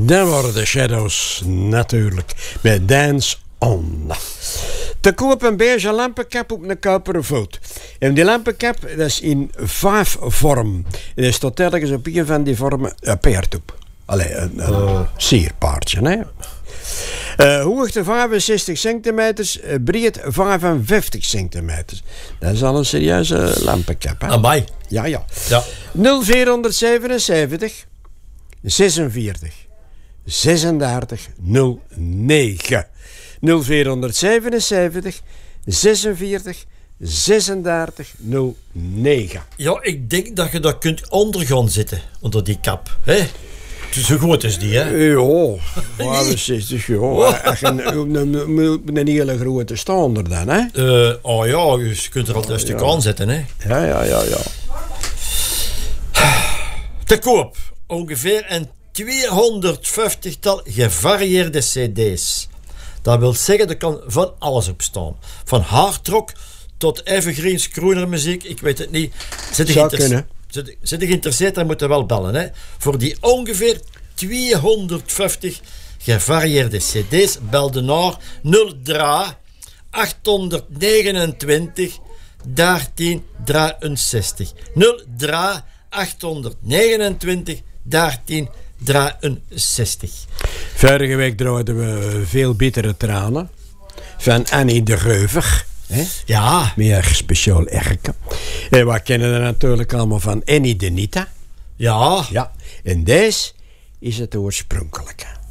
Dan worden de Shadows natuurlijk met Dance On. Te koop een beige lampenkap op een koperen voet. En die lampenkap dat is in 5 vormen. En er staat telkens op een van die vormen een paard op. Allee, een sierpaardje, hè. Hoogte 65 centimeters, breed 55 centimeters. Dat is al een serieuze lampenkap, hè. Amai. Ja. Ja. 0477 46 36 09. 0477 46 36 09. Ja, ik denk dat je dat kunt onder gaan zitten, onder die kap. Hè? Zo groot is die, hè? Ja, 65, ja. Echt een hele grote staander dan, hè? Oh ja, je kunt er al een stuk aan zetten, hè? Ja. Te koop ongeveer een 250-tal gevarieerde cd's. Dat wil zeggen, er kan van alles op staan. Van hardrock tot evergreens, croonermuziek, ik weet het niet. Zit je geïnteresseerd, dan moet je wel bellen. Hè? Voor die ongeveer 250 gevarieerde cd's bel de naar 03 829 1363. 03 829 1363. Vorige week draaiden we Veel Bittere Tranen van Annie de Reuver. Hè? Ja. Meer speciaal erken. En we kennen er natuurlijk allemaal van Annie de Nita. Ja. Ja. En deze is het oorspronkelijke.